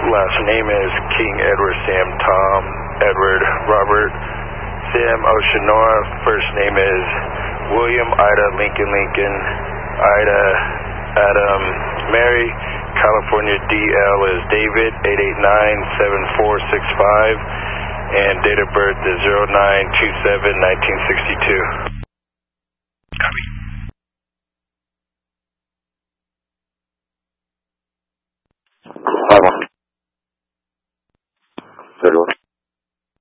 Last name is King Edward Sam Tom Edward Robert Sam Oceanora. First name is William Ida Lincoln Lincoln Ida Adam Mary. California DL is David 889-7465, and date of birth is 09/27/1962. Copy. Hello.